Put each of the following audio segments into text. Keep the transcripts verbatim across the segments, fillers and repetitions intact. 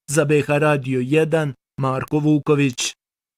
Za B H Radio jedan, Marko Vuković.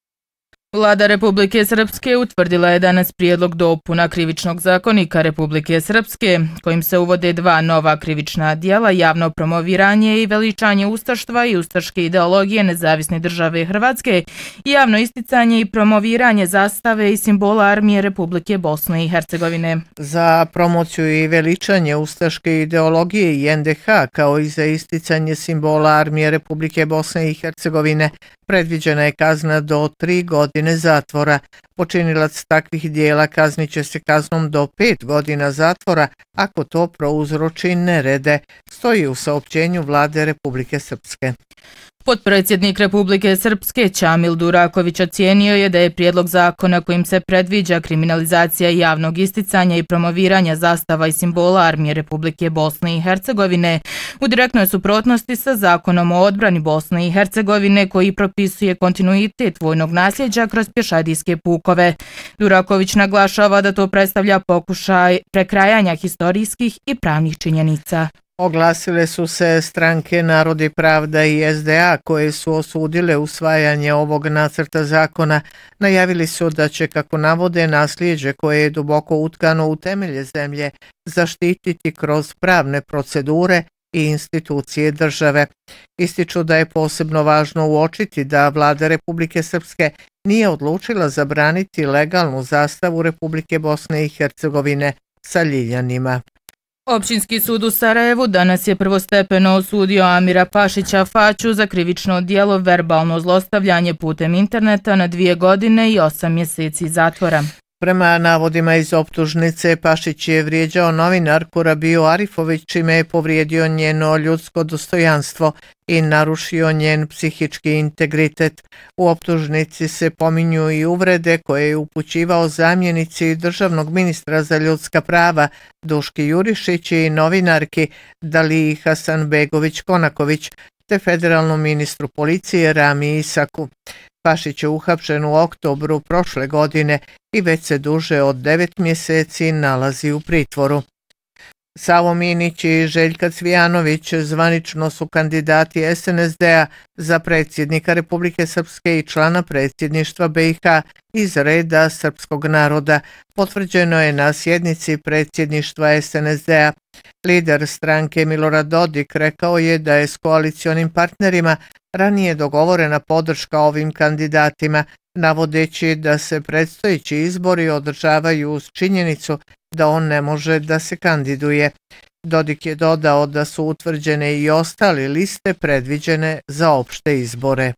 Vlada Republike Srpske utvrdila je danas prijedlog dopuna Krivičnog zakonika Republike Srpske, kojim se uvode dva nova krivična djela, javno promoviranje i veličanje ustaštva i ustaške ideologije Nezavisne države Hrvatske i javno isticanje i promoviranje zastave i simbola armije Republike Bosne i Hercegovine. Za promociju i veličanje ustaške ideologije i N D H, kao i za isticanje simbola armije Republike Bosne i Hercegovine, predviđena je kazna do tri godine zatvora. Počinilac takvih dijela kaznit će se kaznom do pet godina zatvora ako to prouzroči nerede, stoji u saopćenju Vlade Republike Srpske. Potpredsjednik Republike Srpske Ćamil Duraković ocijenio je da je prijedlog zakona kojim se predviđa kriminalizacija javnog isticanja i promoviranja zastava i simbola armije Republike Bosne i Hercegovine u direktnoj suprotnosti sa zakonom o odbrani Bosne i Hercegovine koji propisuje kontinuitet vojnog nasljeđa kroz pješadijske pukove. Duraković naglašava da to predstavlja pokušaj prekrajanja historijskih i pravnih činjenica. Oglasile su se stranke Narod i pravda i S D A koje su osudile usvajanje ovog nacrta zakona. Najavili su da će, kako navode, nasljeđe koje je duboko utkano u temelje zemlje zaštititi kroz pravne procedure i institucije države. Ističu da je posebno važno uočiti da Vlada Republike Srpske nije odlučila zabraniti legalnu zastavu Republike Bosne i Hercegovine sa ljiljanima. Općinski sud u Sarajevu danas je prvostepeno osudio Amira Pašića Faću za krivično djelo verbalno zlostavljanje putem interneta na dvije godine i osam mjeseci zatvora. Prema navodima iz optužnice, Pašić je vrijeđao novinarku Rabiju Arifović, čime je povrijedio njeno ljudsko dostojanstvo i narušio njen psihički integritet. U optužnici se pominju i uvrede koje je upućivao zamjenici državnog ministra za ljudska prava Duški Jurišić i novinarki Daliji Hasanbegović-Konaković te federalnom ministru policije Rami Isaku. Pašić je uhapšen u oktobru prošle godine i već se duže od devet mjeseci nalazi u pritvoru. Savo Minić i Željka Cvijanović zvanično su kandidati S N S D-a za predsjednika Republike Srpske i člana predsjedništva B i H iz reda srpskog naroda. Potvrđeno je na sjednici predsjedništva S N S D-a. Lider stranke Milorad Dodik rekao je da je s koalicionim partnerima ranije dogovorena podrška ovim kandidatima, navodeći da se predstojeći izbori održavaju uz činjenicu da on ne može da se kandiduje. Dodik je dodao da su utvrđene i ostale liste predviđene za opšte izbore.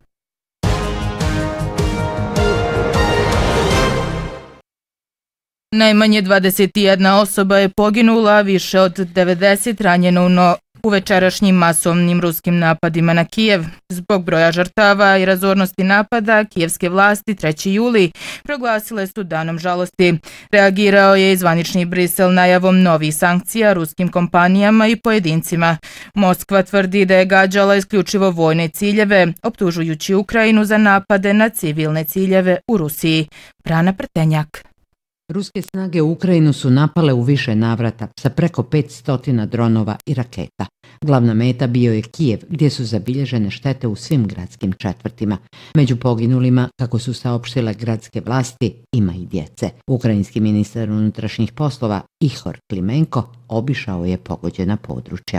Najmanje dvadeset jedna osoba je poginula, više od devedeset ranjeno no u večerašnjim masovnim ruskim napadima na Kijev. Zbog broja žrtava i razornosti napada, kijevske vlasti treći juli proglasile su danom žalosti. Reagirao je i zvanični Brisel najavom novih sankcija ruskim kompanijama i pojedincima. Moskva tvrdi da je gađala isključivo vojne ciljeve, optužujući Ukrajinu za napade na civilne ciljeve u Rusiji. Brana Prtenjak. Ruske snage u Ukrajinu su napale u više navrata sa preko petsto dronova i raketa. Glavna meta bio je Kijev, gdje su zabilježene štete u svim gradskim četvrtima. Među poginulima, kako su saopštile gradske vlasti, ima i djece. Ukrajinski ministar unutrašnjih poslova Ihor Klimenko obišao je pogođena područja.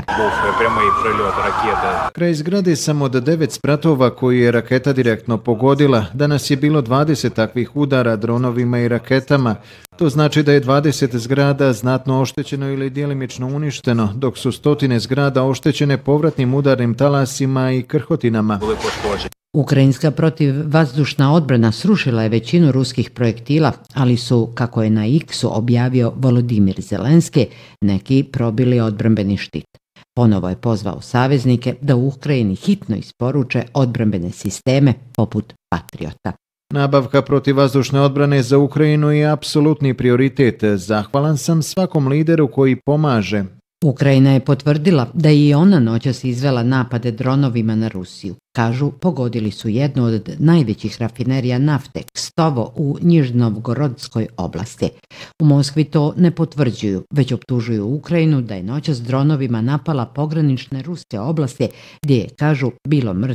Kraj zgrade sam od devet spratova koji je raketa direktno pogodila. Danas je bilo dvadeset takvih udara dronovima i raketama. To znači da je dvadeset zgrada znatno oštećeno ili djelimično uništeno, dok su stotine zgrada oštećene povratnim udarnim talasima i krhotinama. Ukrajinska protivvazdušna odbrana srušila je većinu ruskih projektila, ali su, kako je na X-u objavio Volodimir Zelenski, neki probili odbrambeni štit. Ponovo je pozvao saveznike da u Ukrajini hitno isporuče odbrambene sisteme poput Patriota. Nabavka protivvazdušne odbrane za Ukrajinu je apsolutni prioritet. Zahvalan sam svakom lideru koji pomaže. Ukrajina je potvrdila da je i ona noćas izvela napade dronovima na Rusiju. Kažu, pogodili su jednu od najvećih rafinerija nafte, Kstovo, u Njižnovgorodskoj oblasti. U Moskvi to ne potvrđuju, već optužuju Ukrajinu da je noćas dronovima napala pogranične ruske oblasti, gdje je, kažu, bilo mrtvih